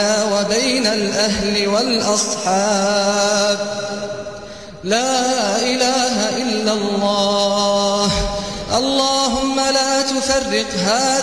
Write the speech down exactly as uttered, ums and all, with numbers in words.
وبين الأهل والأصحاب. لا إله إلا الله. اللهم لا تفرق هذا